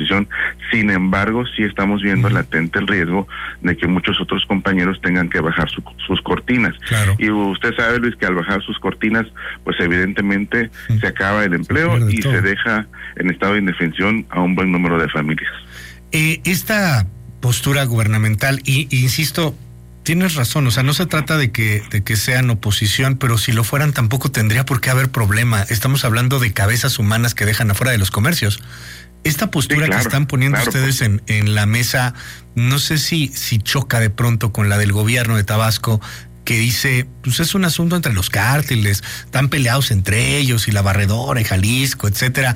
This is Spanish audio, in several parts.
indefensión. Sin embargo, sí estamos viendo latente el riesgo de que muchos otros compañeros tengan que bajar sus cortinas. Claro. Y usted sabe, Luis, que al bajar sus cortinas, pues evidentemente se acaba el empleo y se deja en estado de indefensión a un buen número de familias. Esta postura gubernamental, y insisto, tienes razón, o sea, no se trata de que sean oposición, pero si lo fueran tampoco tendría por qué haber problema. Estamos hablando de cabezas humanas que dejan afuera de los comercios. Esta postura que están poniendo ustedes en la mesa, no sé si choca de pronto con la del gobierno de Tabasco, que dice, pues es un asunto entre los cárteles, están peleados entre ellos y la Barredora y Jalisco, etcétera.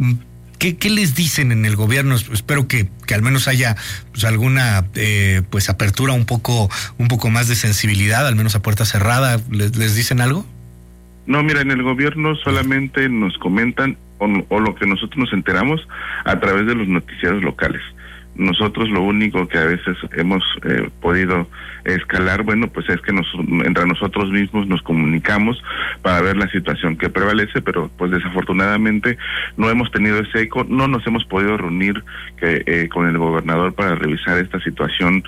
¿Qué les dicen en el gobierno? Espero que al menos haya pues alguna pues apertura un poco más de sensibilidad, al menos a puerta cerrada. ¿Les dicen algo? No, mira, en el gobierno solamente nos comentan o lo que nosotros nos enteramos a través de los noticiarios locales. Nosotros lo único que a veces hemos podido escalar, bueno, pues es que entre nosotros mismos nos comunicamos para ver la situación que prevalece, pero pues desafortunadamente no hemos tenido ese eco, no nos hemos podido reunir con el gobernador para revisar esta situación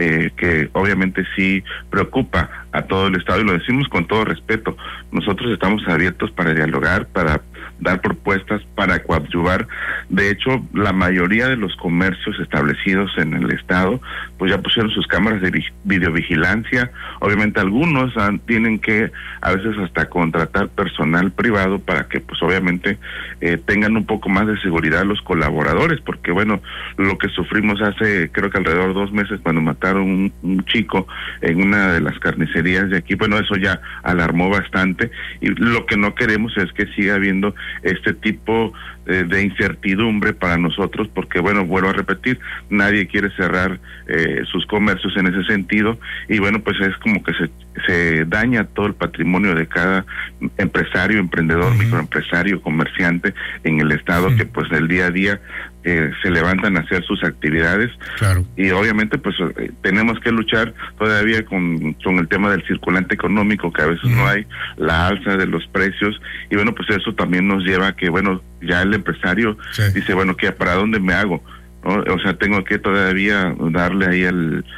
que obviamente sí preocupa a todo el estado, y lo decimos con todo respeto. Nosotros estamos abiertos para dialogar, para dar propuestas, para coadyuvar. De hecho, la mayoría de los comercios establecidos en el estado pues ya pusieron sus cámaras de videovigilancia. Obviamente algunos tienen que a veces hasta contratar personal privado para que pues obviamente tengan un poco más de seguridad los colaboradores, porque bueno, lo que sufrimos hace creo que alrededor de 2 meses cuando mataron un chico en una de las carnicerías de aquí, bueno, eso ya alarmó bastante, y lo que no queremos es que siga habiendo este tipo de incertidumbre para nosotros, porque bueno, vuelvo a repetir, nadie quiere cerrar sus comercios en ese sentido, y bueno, pues es como que se daña todo el patrimonio de cada empresario, emprendedor, microempresario, comerciante en el estado, que pues del día a día se levantan a hacer sus actividades. Claro. Y obviamente pues tenemos que luchar todavía con el tema del circulante económico, que a veces no hay, la alza de los precios, y bueno, pues eso también nos lleva a que bueno, ya el empresario dice, bueno, ¿qué, para dónde me hago? ¿No? O sea, tengo que todavía darle ahí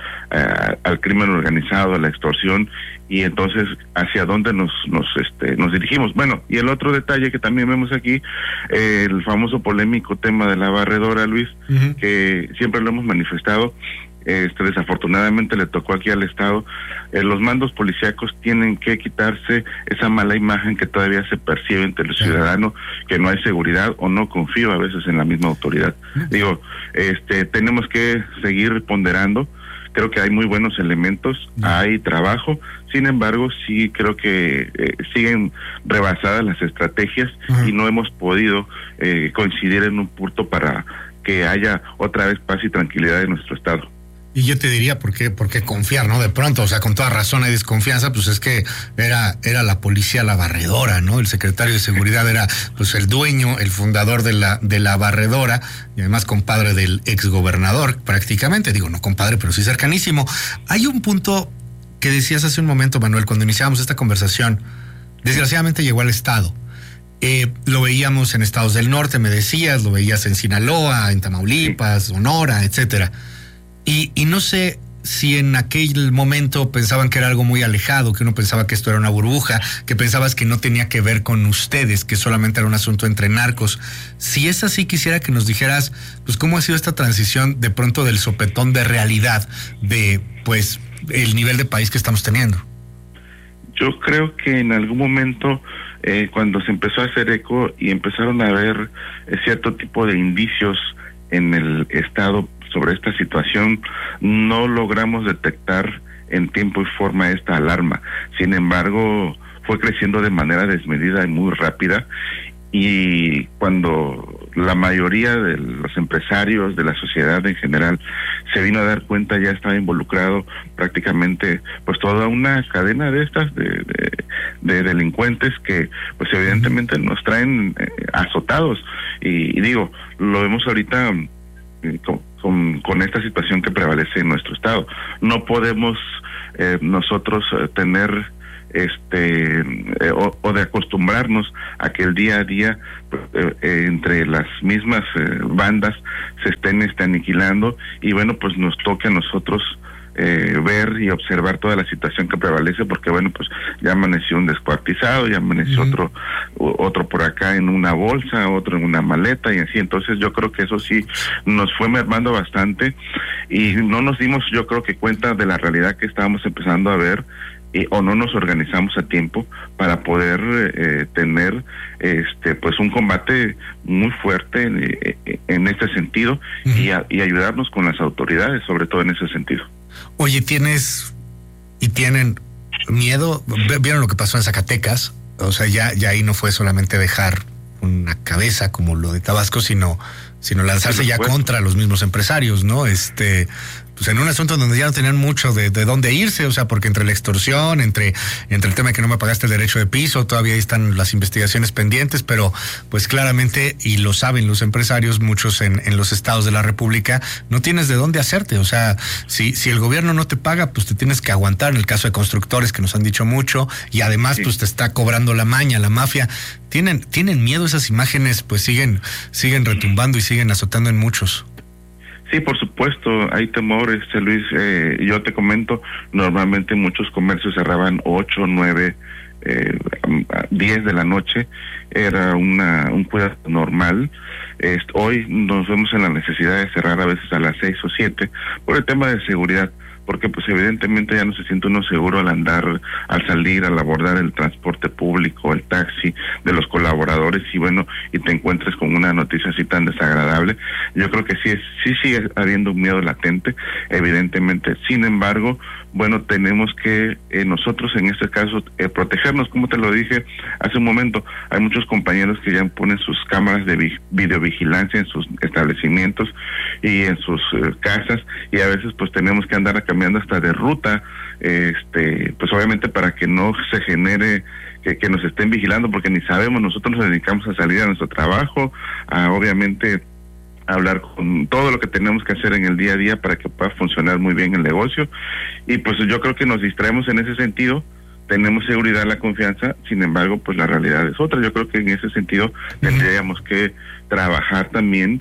al crimen organizado, a la extorsión, y entonces hacia dónde nos dirigimos. Bueno, y el otro detalle que también vemos aquí, el famoso polémico tema de la Barredora, Luis, que siempre lo hemos manifestado. Desafortunadamente le tocó aquí al estado. Los mandos policíacos tienen que quitarse esa mala imagen que todavía se percibe entre el ciudadano, que no hay seguridad o no confío a veces en la misma autoridad. Digo, tenemos que seguir ponderando. Creo que hay muy buenos elementos, hay trabajo, sin embargo sí creo que siguen rebasadas las estrategias y no hemos podido coincidir en un punto para que haya otra vez paz y tranquilidad en nuestro estado. Y yo te diría, ¿por qué confiar, no? De pronto, o sea, con toda razón hay desconfianza, pues es que era la policía la Barredora, ¿no? El secretario de Seguridad era, pues, el dueño, el fundador de la Barredora, y además compadre del exgobernador, prácticamente, digo, no compadre, pero sí cercanísimo. Hay un punto que decías hace un momento, Manuel, cuando iniciábamos esta conversación, desgraciadamente llegó al estado. Lo veíamos en estados del norte, me decías, lo veías en Sinaloa, en Tamaulipas, Sonora, etcétera. Y no sé si en aquel momento pensaban que era algo muy alejado, que uno pensaba que esto era una burbuja, que pensabas que no tenía que ver con ustedes, que solamente era un asunto entre narcos. Si es así, quisiera que nos dijeras, pues, cómo ha sido esta transición de pronto del sopetón de realidad, de, pues, el nivel de país que estamos teniendo. Yo creo que en algún momento, cuando se empezó a hacer eco y empezaron a haber cierto tipo de indicios en el estado sobre esta situación, no logramos detectar en tiempo y forma esta alarma. Sin embargo, fue creciendo de manera desmedida y muy rápida, y cuando la mayoría de los empresarios, de la sociedad en general, se vino a dar cuenta, ya estaba involucrado prácticamente pues toda una cadena de estas de delincuentes que pues evidentemente nos traen azotados, y digo, lo vemos ahorita con esta situación que prevalece en nuestro estado. No podemos nosotros tener o de acostumbrarnos a que el día a día entre las mismas bandas se estén aniquilando, y bueno, pues nos toque a nosotros ver y observar toda la situación que prevalece, porque bueno, pues ya amaneció un descuartizado, ya amaneció otro por acá en una bolsa, otro en una maleta y así. Entonces yo creo que eso sí nos fue mermando bastante, y no nos dimos, yo creo que, cuenta de la realidad que estábamos empezando a ver, o no nos organizamos a tiempo para poder tener pues un combate muy fuerte en este sentido, y ayudarnos con las autoridades, sobre todo en ese sentido. Oye, tienen miedo. ¿Vieron lo que pasó en Zacatecas? O sea, ya ahí no fue solamente dejar una cabeza como lo de Tabasco, sino lanzarse ya contra los mismos empresarios, ¿no? Pues en un asunto donde ya no tenían mucho de dónde irse, o sea, porque entre la extorsión, entre el tema de que no me pagaste el derecho de piso, todavía están las investigaciones pendientes, pero pues claramente, y lo saben los empresarios, muchos en los estados de la República, no tienes de dónde hacerte. O sea, si el gobierno no te paga, pues te tienes que aguantar, en el caso de constructores, que nos han dicho mucho, y además pues te está cobrando la maña, la mafia. ¿Tienen miedo? Esas imágenes pues siguen retumbando y siguen azotando en muchos. Sí, por supuesto, hay temor, Luis. Yo te comento, normalmente muchos comercios cerraban 8, 9, 10 de la noche. Era un cuidado normal. Hoy nos vemos en la necesidad de cerrar a veces a las 6 o 7 por el tema de seguridad, porque pues evidentemente ya no se siente uno seguro al andar, al salir, al abordar el transporte público, el taxi de los colaboradores, y bueno, y te encuentres con una noticia así tan desagradable. Yo creo que sí sigue habiendo un miedo latente, evidentemente. Sin embargo, bueno, tenemos que nosotros en este caso protegernos, como te lo dije hace un momento. Hay muchos compañeros que ya ponen sus cámaras de videovigilancia en sus establecimientos y en sus casas, y a veces pues tenemos que andar cambiando hasta de ruta, pues obviamente para que no se genere que nos estén vigilando, porque ni sabemos, nosotros nos dedicamos a salir a nuestro trabajo, a obviamente hablar con todo lo que tenemos que hacer en el día a día para que pueda funcionar muy bien el negocio, y pues yo creo que nos distraemos en ese sentido. Tenemos seguridad, la confianza, sin embargo, pues la realidad es otra. Yo creo que en ese sentido tendríamos que trabajar también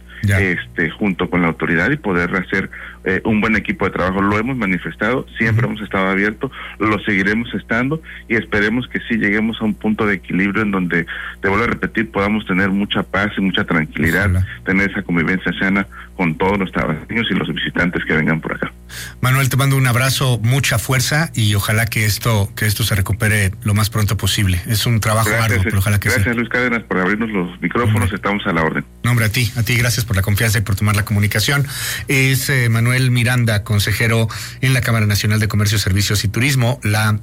junto con la autoridad y poder hacer un buen equipo de trabajo. Lo hemos manifestado, siempre hemos estado abiertos, lo seguiremos estando, y esperemos que sí lleguemos a un punto de equilibrio en donde, te vuelvo a repetir, podamos tener mucha paz y mucha tranquilidad, tener esa convivencia sana con todos los tabaqueños y los visitantes que vengan por acá. Manuel, te mando un abrazo, mucha fuerza, y ojalá que esto se recupere lo más pronto posible. Es un trabajo arduo, pero ojalá que Gracias, Luis Cárdenas, por abrirnos los micrófonos. Estamos a la orden. No, hombre, a ti, gracias por la confianza y por tomar la comunicación. Es Manuel Miranda, consejero en la Cámara Nacional de Comercio, Servicios y Turismo, la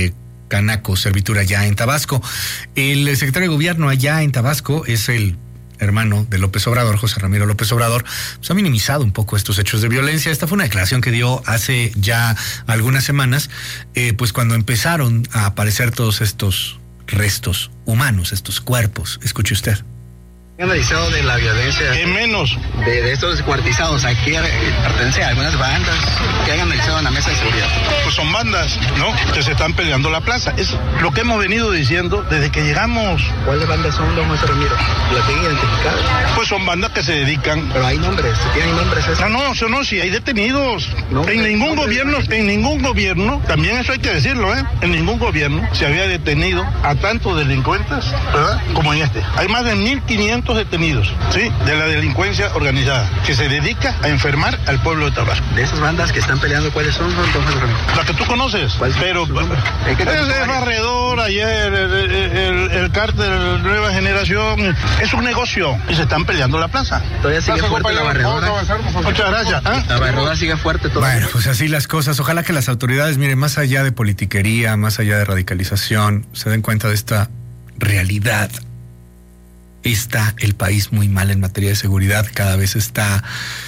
Canaco Servitur allá en Tabasco. El secretario de Gobierno allá en Tabasco es el hermano de López Obrador, José Ramiro López Obrador. Pues ha minimizado un poco estos hechos de violencia. Esta fue una declaración que dio hace ya algunas semanas, pues cuando empezaron a aparecer todos estos restos humanos, estos cuerpos. Escuche usted. ¿Qué han analizado de la violencia? ¿Qué menos? De estos descuartizados, ¿a qué pertenece a algunas bandas? ¿Qué han analizado en la mesa de seguridad? Pues son bandas, ¿no? Que se están peleando la plaza. Es lo que hemos venido diciendo desde que llegamos. ¿Cuáles bandas son, don José Ramiro? ¿La tienen identificada? Pues son bandas que se dedican... Pero hay nombres, ¿tienen nombres esos? No, sí, hay detenidos. En ningún gobierno, también eso hay que decirlo, en ningún gobierno se había detenido a tantos delincuentes, ¿verdad? Como en este. Hay más de 1,500 detenidos, ¿sí? De la delincuencia organizada, que se dedica a enfermar al pueblo de Tabasco. De esas bandas que están peleando, ¿cuáles son, don José Ramiro? Las que tú conoces, pero es Barredor, ayer, el cártel Nueva Generación, es un negocio, y se están peleando la plaza. Todavía sigue fuerte la Barredora. Muchas gracias. La Barredora sigue fuerte todavía. Bueno, pues así las cosas. Ojalá que las autoridades, miren, más allá de politiquería, más allá de radicalización, se den cuenta de esta realidad. Está el país muy mal en materia de seguridad, cada vez está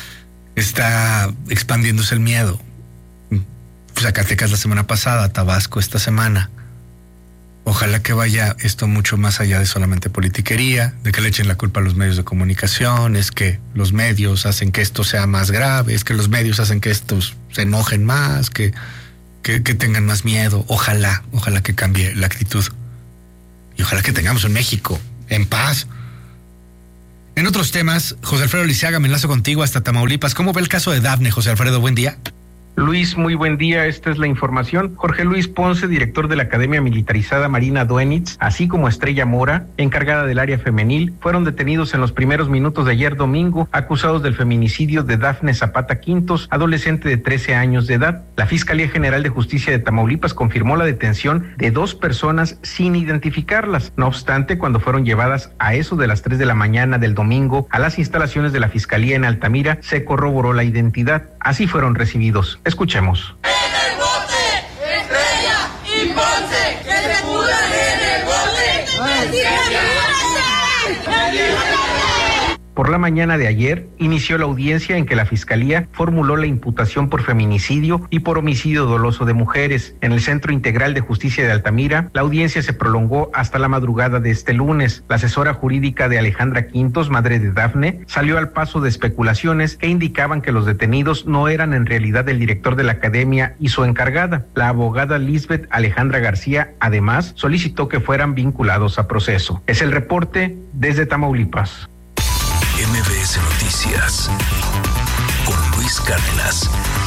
expandiéndose el miedo. Zacatecas la semana pasada, Tabasco esta semana. Ojalá que vaya esto mucho más allá de solamente politiquería, de que le echen la culpa a los medios de comunicación, es que los medios hacen que esto sea más grave, es que los medios hacen que estos se enojen más, que que tengan más miedo. Ojalá que cambie la actitud. Y ojalá que tengamos un México en paz. En otros temas, José Alfredo Lisiaga, me enlazo contigo hasta Tamaulipas. ¿Cómo ve el caso de Dafne, José Alfredo? Buen día. Luis, muy buen día. Esta es la información. Jorge Luis Ponce, director de la Academia Militarizada Marina Duenitz, así como Estrella Mora, encargada del área femenil, fueron detenidos en los primeros minutos de ayer domingo, acusados del feminicidio de Dafne Zapata Quintos, adolescente de 13 años de edad. La Fiscalía General de Justicia de Tamaulipas confirmó la detención de 2 personas sin identificarlas. No obstante, cuando fueron llevadas a eso de las 3 de la mañana del domingo a las instalaciones de la Fiscalía en Altamira, se corroboró la identidad. Así fueron recibidos. Escuchemos. En el bote, Estrella y Ponce, que se pudran en el bote. Por la mañana de ayer, inició la audiencia en que la Fiscalía formuló la imputación por feminicidio y por homicidio doloso de mujeres. En el Centro Integral de Justicia de Altamira, la audiencia se prolongó hasta la madrugada de este lunes. La asesora jurídica de Alejandra Quintos, madre de Dafne, salió al paso de especulaciones que indicaban que los detenidos no eran en realidad el director de la academia y su encargada. La abogada Lisbeth Alejandra García, además, solicitó que fueran vinculados a proceso. Es el reporte desde Tamaulipas. MBS Noticias con Luis Cárdenas.